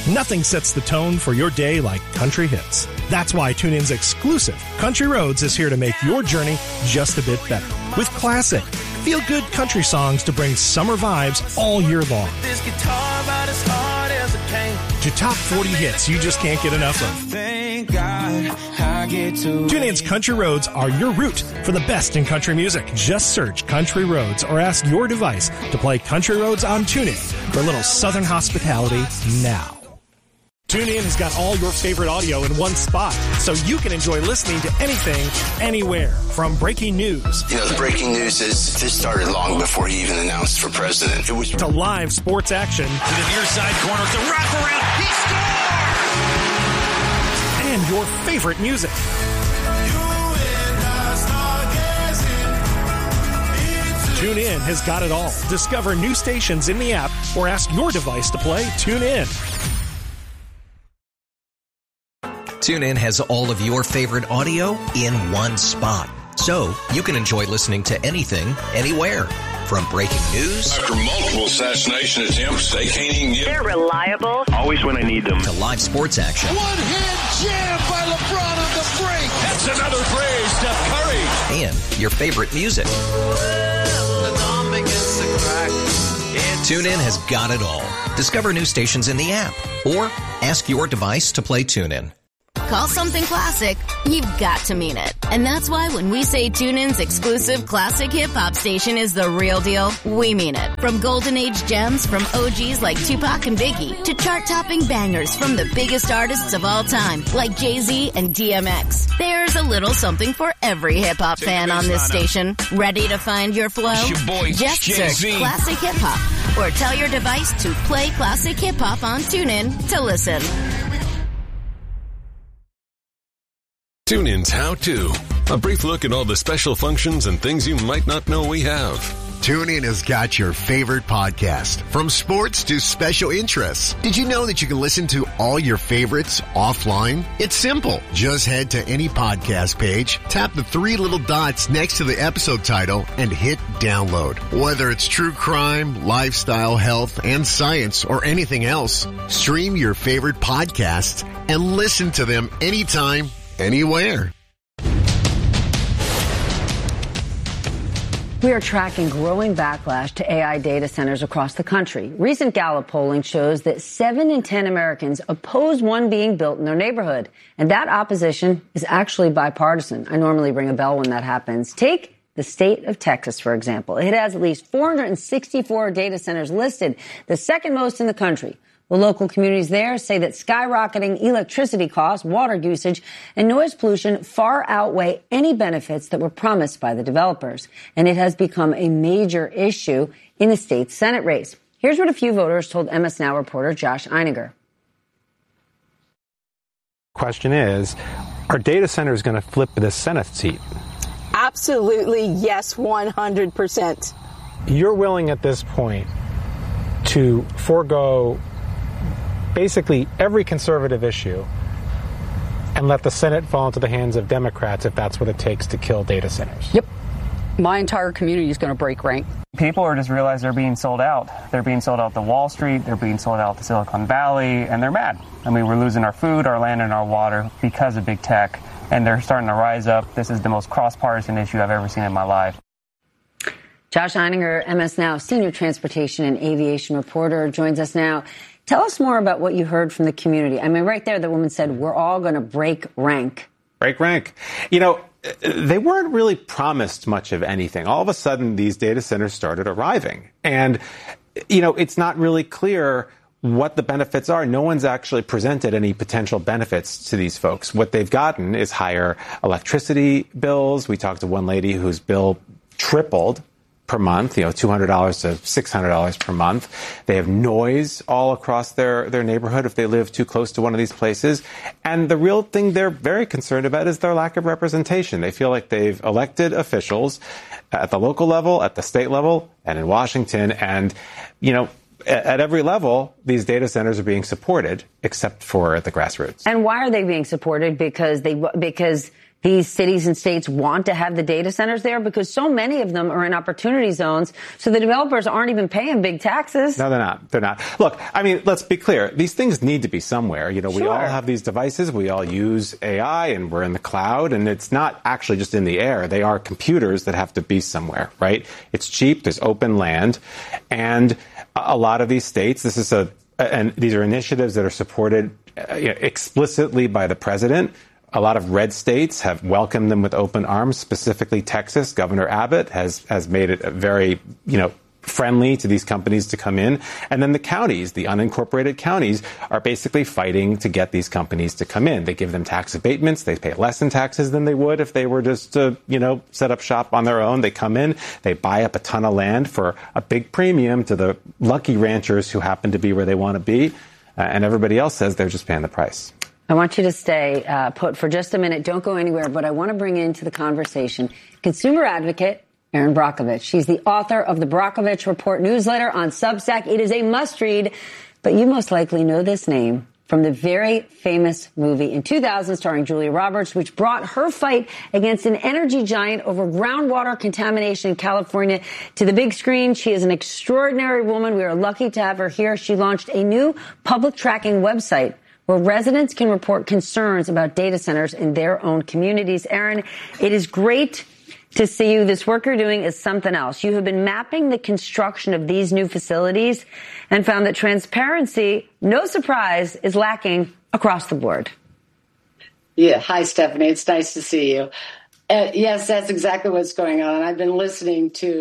Nothing sets the tone for your day like country hits. That's why TuneIn's exclusive Country Roads is here to make your journey just a bit better. With classic, feel-good country songs to bring summer vibes all year long. To top 40 hits you just can't get enough of. TuneIn's Country Roads are your route for the best in country music. Just search Country Roads or ask your device to play Country Roads on TuneIn for a little southern hospitality now. TuneIn has got all your favorite audio in one spot, so you can enjoy listening to anything, anywhere. From breaking news. The breaking news is this started long before he even announced for president. It was to live sports action. To the near side corner, the wraparound, he scores! And your favorite music. TuneIn has got it all. Discover new stations in the app or ask your device to play TuneIn. TuneIn has all of your favorite audio in one spot. So you can enjoy listening to anything, anywhere. From breaking news. After multiple assassination attempts, they can't even get... They're reliable. Always when I need them. To live sports action. One-hand jam by LeBron on the break. That's another three, Steph Curry. And your favorite music. TuneIn has got it all. Discover new stations in the app. Or ask your device to play TuneIn. Call something classic, you've got to mean it. And that's why when we say TuneIn's exclusive classic hip-hop station is the real deal, we mean it. From golden age gems from OGs like Tupac and Biggie to chart-topping bangers from the biggest artists of all time like Jay-Z and DMX. There's a little something for every hip-hop fan on this station. Ready to find your flow? It's your boy, just Jay-Z. search Classic Hip-Hop or tell your device to play Classic Hip-Hop on TuneIn to listen. TuneIn's How To. A brief look at all the special functions and things you might not know we have. TuneIn has got your favorite podcast, from sports to special interests. Did you know that you can listen to all your favorites offline? It's simple. Just head to any podcast page, tap the three little dots next to the episode title, and hit download. Whether it's true crime, lifestyle, health, and science, or anything else, stream your favorite podcasts and listen to them anytime, anywhere. We are tracking growing backlash to AI data centers across the country. Recent Gallup polling shows that 7 in 10 Americans oppose one being built in their neighborhood. And that opposition is actually bipartisan. I normally ring a bell when that happens. Take the state of Texas, for example. It has at least 464 data centers listed, the second most in the country. The local communities there say that skyrocketing electricity costs, water usage, and noise pollution far outweigh any benefits that were promised by the developers. And it has become a major issue in the state's Senate race. Here's what a few voters told MS Now reporter Josh Einiger. Question is, are data centers going to flip the Senate seat? Absolutely, yes, 100%. You're willing at this point to forego basically every conservative issue and let the Senate fall into the hands of Democrats if that's what it takes to kill data centers? Yep. My entire community is going to break rank. People are just realize they're being sold out. They're being sold out to Wall Street. They're being sold out to Silicon Valley, and they're mad. I mean, we're losing our food, our land, and our water because of big tech, and they're starting to rise up. This is the most cross-partisan issue I've ever seen in my life. Josh Einiger, MS Now senior transportation and aviation reporter, joins us now. Tell us more about what you heard from the community. I mean, right there, the woman said, we're all going to break rank. Break rank. You know, they weren't really promised much of anything. All of a sudden, these data centers started arriving. And, you know, it's not really clear what the benefits are. No one's actually presented any potential benefits to these folks. What they've gotten is higher electricity bills. We talked to one lady whose bill tripled per month, you know, $200 to $600 per month. They have noise all across their neighborhood if they live too close to one of these places. And the real thing they're very concerned about is their lack of representation. They feel like they've elected officials at the local level, at the state level, and in Washington. And, you know, at every level, these data centers are being supported, except for at the grassroots. And why are they being supported? Because these cities and states want to have the data centers there? Because so many of them are in opportunity zones, so the developers aren't even paying big taxes. No, they're not. They're not. Look, I mean, let's be clear. These things need to be somewhere. You know, we all have these devices. We all use AI, and we're in the cloud, and it's not actually just in the air. They are computers that have to be somewhere, right? It's cheap. There's open land. And a lot of these states, these are initiatives that are supported explicitly by the president. A lot of red states have welcomed them with open arms, specifically Texas. Governor Abbott has made it very, friendly to these companies to come in. And then the counties, the unincorporated counties, are basically fighting to get these companies to come in. They give them tax abatements. They pay less in taxes than they would if they were just to, set up shop on their own. They come in, they buy up a ton of land for a big premium to the lucky ranchers who happen to be where they want to be. And everybody else says they're just paying the price. I want you to stay put for just a minute. Don't go anywhere. But I want to bring into the conversation consumer advocate Erin Brockovich. She's the author of the Brockovich Report newsletter on Substack. It is a must-read, but you most likely know this name from the very famous movie in 2000 starring Julia Roberts, which brought her fight against an energy giant over groundwater contamination in California to the big screen. She is an extraordinary woman. We are lucky to have her here. She launched a new public tracking website where residents can report concerns about data centers in their own communities. Erin, it is great to see you. This work you're doing is something else. You have been mapping the construction of these new facilities and found that transparency, no surprise, is lacking across the board. Yeah. Hi, Stephanie. It's nice to see you. Yes, that's exactly what's going on. I've been listening to,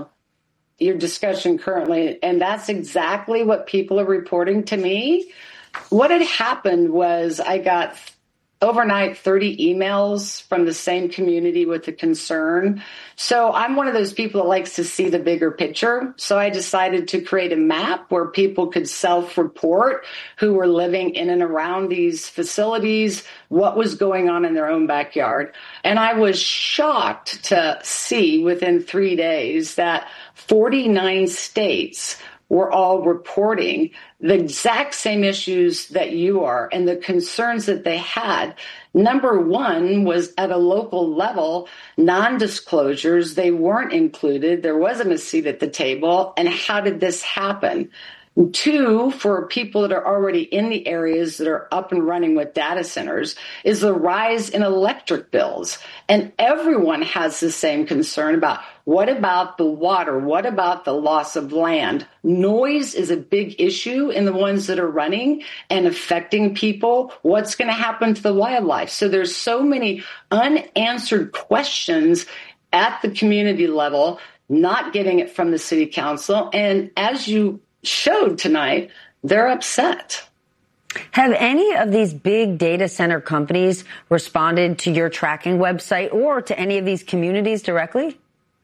your discussion currently, and that's exactly what people are reporting to me. What had happened was I got overnight 30 emails from the same community with a concern. So I'm one of those people that likes to see the bigger picture. So I decided to create a map where people could self-report who were living in and around these facilities, what was going on in their own backyard. And I was shocked to see within 3 days that 49 states were all reporting the exact same issues that you are and the concerns that they had. Number one was at a local level, non-disclosures. They weren't included. There wasn't a seat at the table. And how did this happen? Two, for people that are already in the areas that are up and running with data centers, is the rise in electric bills. And everyone has the same concern about what about the water? What about the loss of land? Noise is a big issue in the ones that are running and affecting people. What's going to happen to the wildlife? So there's so many unanswered questions at the community level, not getting it from the city council. And as you showed tonight, they're upset. Have any of these big data center companies responded to your tracking website or to any of these communities directly?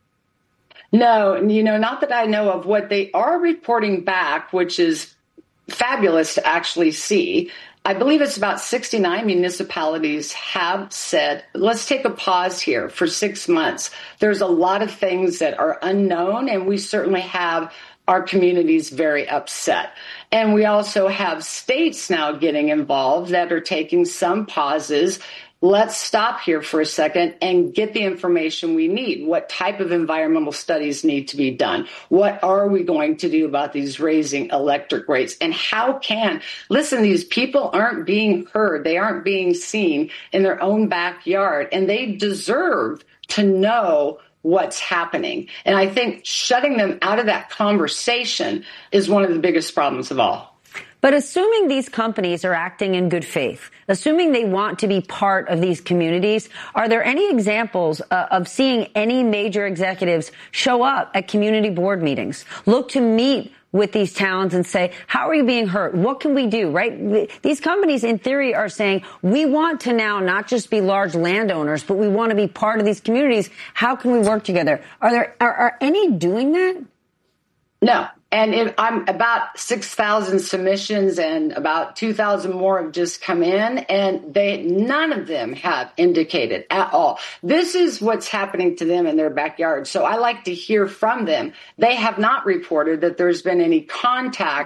No, not that I know of. What they are reporting back, which is fabulous to actually see, I believe it's about 69 municipalities have said, let's take a pause here for 6 months. There's a lot of things that are unknown, and we certainly have our communities very upset. And we also have states now getting involved that are taking some pauses. Let's stop here for a second and get the information we need. What type of environmental studies need to be done? What are we going to do about these raising electric rates? And listen, these people aren't being heard. They aren't being seen in their own backyard, and they deserve to know what's happening. And I think shutting them out of that conversation is one of the biggest problems of all. But assuming these companies are acting in good faith, assuming they want to be part of these communities, are there any examples of seeing any major executives show up at community board meetings, look to meet with these towns and say, how are you being hurt? What can we do, right? These companies, in theory, are saying, we want to now not just be large landowners, but we want to be part of these communities. How can we work together? Are any doing that? No. And I'm about 6,000 submissions, and about 2,000 more have just come in, and none of them have indicated at all. This is what's happening to them in their backyard. So I like to hear from them. They have not reported that there's been any contact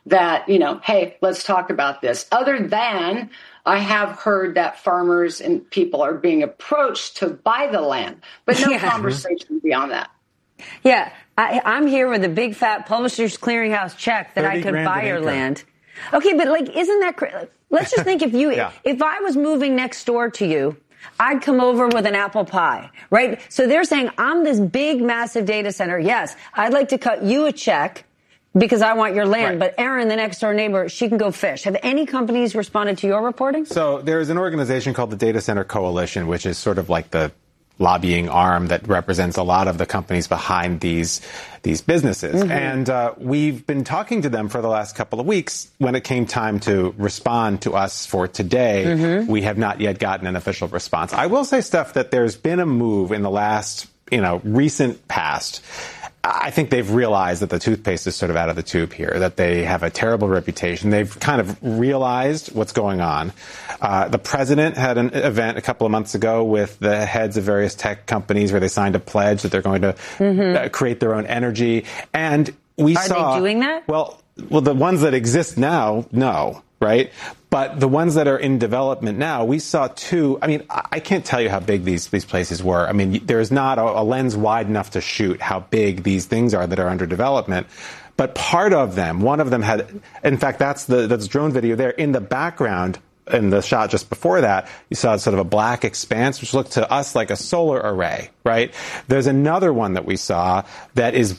that, hey, let's talk about this. Other than I have heard that farmers and people are being approached to buy the land, but no conversation beyond that. Yeah, I'm here with a big fat Publishers Clearinghouse check that I could buy your land. Okay, but isn't that crazy? Let's just think if I was moving next door to you, I'd come over with an apple pie, right? So they're saying, I'm this big, massive data center. Yes, I'd like to cut you a check because I want your land. Right. But Erin, the next door neighbor, she can go fish. Have any companies responded to your reporting? So there's an organization called the Data Center Coalition, which is sort of like the lobbying arm that represents a lot of the companies behind these businesses. Mm-hmm. And we've been talking to them for the last couple of weeks. When it came time to respond to us for today, we have not yet gotten an official response. I will say, Steph, that there's been a move in the last, recent past. I think they've realized that the toothpaste is sort of out of the tube here, that they have a terrible reputation. They've kind of realized what's going on. The president had an event a couple of months ago with the heads of various tech companies where they signed a pledge that they're going to create their own energy. And we saw... Are they doing that? Well, the ones that exist now, no. Right? But the ones that are in development now, we saw two. I mean, I can't tell you how big these places were. I mean, there's not a lens wide enough to shoot how big these things are that are under development. But part of them, one of them had, in fact, that's drone video there. In the background, in the shot just before that, you saw sort of a black expanse, which looked to us like a solar array, right? There's another one that we saw that is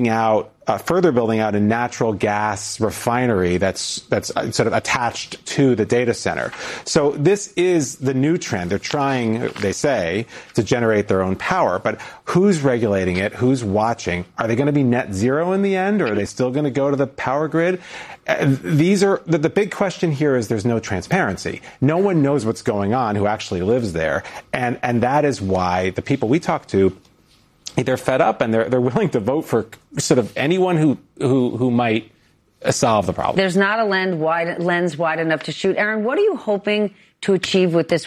further building out a natural gas refinery that's sort of attached to the data center. So this is the new trend. They're trying, they say, to generate their own power. But who's regulating it? Who's watching? Are they going to be net zero in the end, or are they still going to go to the power grid? These are the big question here is there's no transparency. No one knows what's going on who actually lives there. And that is why the people we talk to, they're fed up and they're willing to vote for sort of anyone who might solve the problem. There's not a lens wide enough to shoot. Erin, what are you hoping to achieve with this